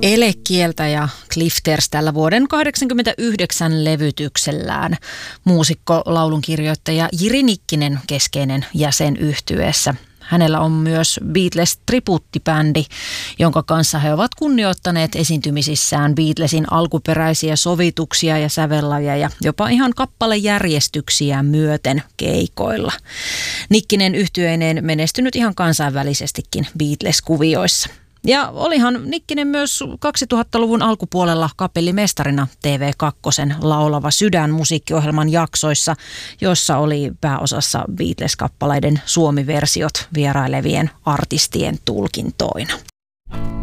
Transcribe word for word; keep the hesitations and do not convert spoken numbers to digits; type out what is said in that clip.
Elekieltä ja Clifters tällä vuoden kahdeksankymmentäyhdeksän levytyksellään. Muusikko, laulunkirjoittaja Jiri Nikkinen keskeinen jäsen yhtyeessä. Hänellä on myös Beatles-tribuuttibändi, jonka kanssa he ovat kunnioittaneet esiintymisissään Beatlesin alkuperäisiä sovituksia ja sävellaja ja jopa ihan kappalejärjestyksiä myöten keikoilla. Nikkinen yhtyeineen menestynyt ihan kansainvälisestikin Beatles-kuvioissa. Ja olihan Nikkinen myös kaksituhattaluvun alkupuolella kapellimestarina T V kaksi Laulava sydän -musiikkiohjelman jaksoissa, jossa oli pääosassa Beatles-kappaleiden suomiversiot vierailevien artistien tulkintoina.